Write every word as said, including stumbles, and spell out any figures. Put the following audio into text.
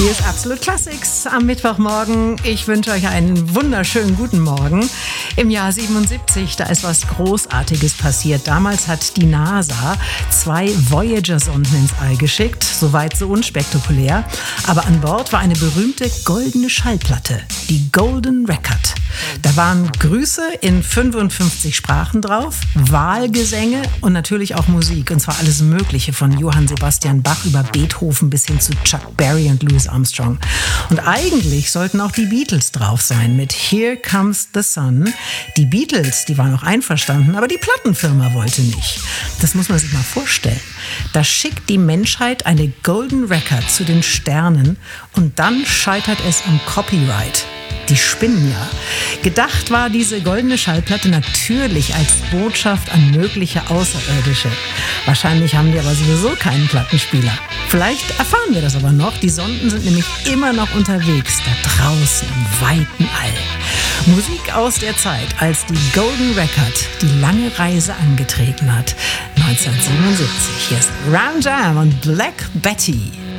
Hier ist Absolute Classics am Mittwochmorgen. Ich wünsche euch einen wunderschönen guten Morgen. Im Jahr siebenundsiebzig, da ist was Großartiges passiert. Damals hat die NASA zwei Voyager-Sonden ins All geschickt. Soweit so unspektakulär. Aber an Bord war eine berühmte goldene Schallplatte, die Golden Record. Da waren Grüße in fünfundfünfzig Sprachen drauf, Wahlgesänge und natürlich auch Musik. Und zwar alles Mögliche, von Johann Sebastian Bach über Beethoven bis hin zu Chuck Berry und Louis Armstrong. Und eigentlich sollten auch die Beatles drauf sein mit Here Comes the Sun. Die Beatles, die waren auch einverstanden, aber die Plattenfirma wollte nicht. Das muss man sich mal vorstellen. Da schickt die Menschheit eine Golden Record zu den Sternen und dann scheitert es am Copyright. Die spinnen ja. Gedacht war diese goldene Schallplatte natürlich als Botschaft an mögliche Außerirdische. Wahrscheinlich haben die aber sowieso keinen Plattenspieler. Vielleicht erfahren wir das aber noch. Die Sonden sind nämlich immer noch unterwegs, da draußen im weiten All. Musik aus der Zeit, als die Golden Record die lange Reise angetreten hat. neunzehnhundertsiebenundsiebzig. Hier ist Ram Jam und Black Betty.